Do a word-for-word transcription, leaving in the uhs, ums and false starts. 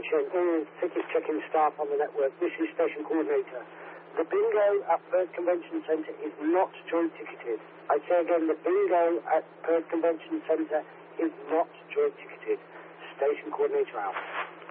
Attention, all ticket checking staff on the network. This is station coordinator. The bingo at Perth Convention Centre is not joint ticketed. I say again, the bingo at Perth Convention Centre is not joint ticketed. Station coordinator out.